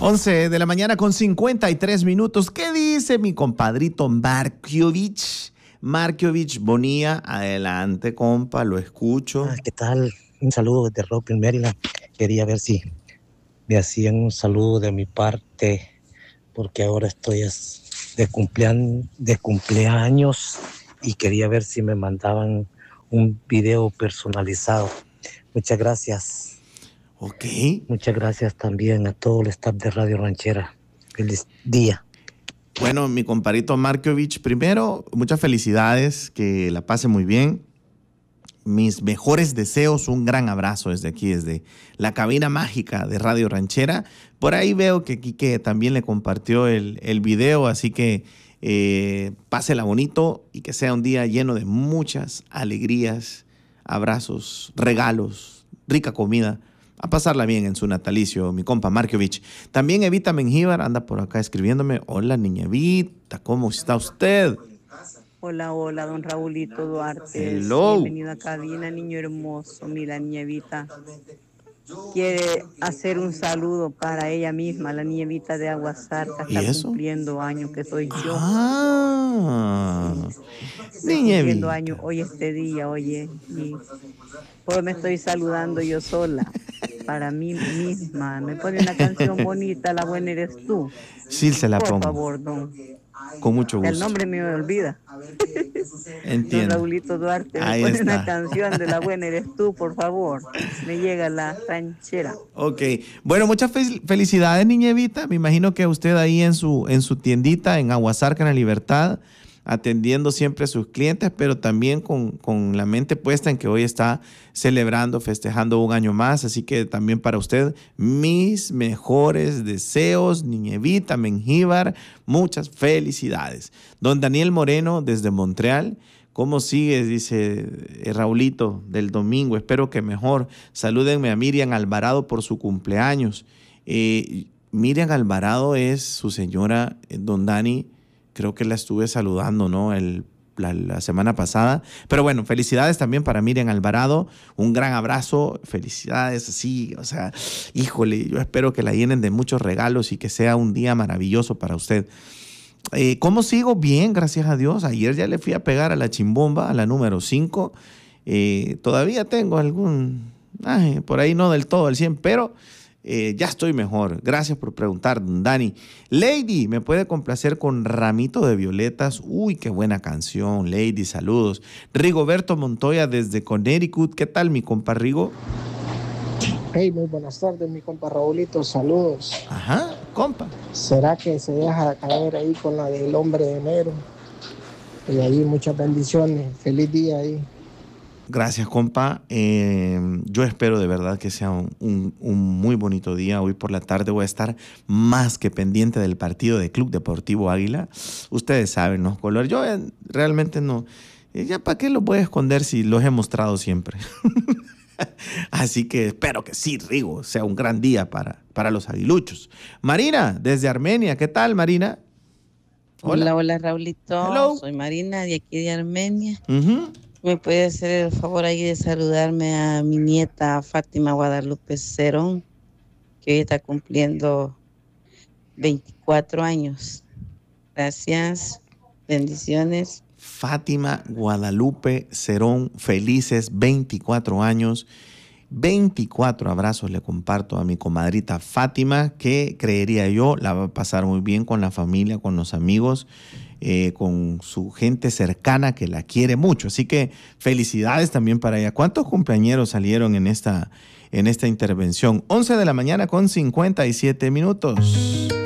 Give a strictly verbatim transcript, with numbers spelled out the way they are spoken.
once de la mañana con cincuenta y tres minutos. ¿Qué dice mi compadrito Markiewicz? Markiewicz Bonilla, adelante, compa, lo escucho. Ah, ¿qué tal? Un saludo desde Rockville, Maryland. Quería ver si me hacían un saludo de mi parte, porque ahora estoy de cumpleaños, de cumpleaños y quería ver si me mandaban un video personalizado. Muchas gracias. Ok. Muchas gracias también a todo el staff de Radio Ranchera. Feliz día. Bueno, mi compadrito Markiewicz, primero, muchas felicidades, que la pase muy bien. Mis mejores deseos, un gran abrazo desde aquí, desde la cabina mágica de Radio Ranchera. Por ahí veo que Quique también le compartió el, el video, así que eh, pásela bonito y que sea un día lleno de muchas alegrías, abrazos, regalos, rica comida. A pasarla bien en su natalicio, mi compa Markiewicz. También Evita Mengíbar anda por acá escribiéndome. Hola, niña Evita, ¿cómo está usted? Hola, hola, don Raulito Duarte. Hello. Bienvenido a cabina, niño hermoso. Mira, niña Evita quiere hacer un saludo para ella misma, la niña Evita de Aguasarca. ¿Y está eso? cumpliendo años, que soy yo. Ah, niña Cumpliendo Evita. años hoy este día, oye. Y pues me estoy saludando yo sola, para mí misma. Me pone una canción bonita, La buena eres tú. Sí, se la Por pongo. favor, don. Con mucho gusto. El nombre me olvida. Entiendo. Don Raulito Duarte, me Ahí pone está. una canción de La buena eres tú, por favor. Me llega la ranchera. Ok. Bueno, muchas fe- felicidades, niña Evita. Me imagino que usted ahí en su, en su tiendita en Aguasarca, en La Libertad, atendiendo siempre a sus clientes, pero también con, con la mente puesta en que hoy está celebrando, festejando un año más. Así que también para usted, mis mejores deseos, niña Evita Mengíbar, muchas felicidades. Don Daniel Moreno, desde Montreal. ¿Cómo sigues? Dice eh, Raulito, del domingo. Espero que mejor. Salúdenme a Miriam Alvarado por su cumpleaños. Eh, Miriam Alvarado es su señora, eh, don Dani. Creo que la estuve saludando, ¿no? El, la, la semana pasada. Pero bueno, felicidades también para Miriam Alvarado. Un gran abrazo. Felicidades, así. O sea, híjole, yo espero que la llenen de muchos regalos y que sea un día maravilloso para usted. Eh, ¿Cómo sigo? Bien, gracias a Dios. Ayer ya le fui a pegar a la chimbomba, a la número cinco. Eh, todavía tengo algún, ay, por ahí no del todo al cien, pero eh, ya estoy mejor. Gracias por preguntar, Dani. Lady, ¿me puede complacer con Ramito de Violetas? Uy, qué buena canción, Lady, saludos. Rigoberto Montoya desde Connecticut. ¿Qué tal, mi compa Rigo? Hey, muy buenas tardes, mi compa Raulito, saludos. Ajá, compa. ¿Será que se deja caer ahí con la del hombre de enero? Y ahí muchas bendiciones, feliz día ahí. Gracias, compa. Eh, yo espero de verdad que sea un, un, un muy bonito día. Hoy por la tarde voy a estar más que pendiente del partido de Club Deportivo Águila. Ustedes saben, ¿no? Color. Yo eh, realmente no. Eh, ya para qué los voy a esconder si los he mostrado siempre. Así que espero que sí, Rigo, sea un gran día para, para los aguiluchos. Marina, desde Armenia. ¿Qué tal, Marina? Hola, hola, hola Raulito. Hello. Soy Marina, de aquí de Armenia. Uh-huh. ¿Me puede hacer el favor ahí de saludarme a mi nieta Fátima Guadalupe Cerón, que hoy está cumpliendo veinticuatro años? Gracias, bendiciones. Fátima Guadalupe Cerón, felices veinticuatro años. veinticuatro abrazos le comparto a mi comadrita Fátima, que creería yo la va a pasar muy bien con la familia, con los amigos, eh, con su gente cercana que la quiere mucho. Así que felicidades también para ella. ¿Cuántos cumpleañeros salieron en esta, en esta intervención? once de la mañana con cincuenta y siete minutos.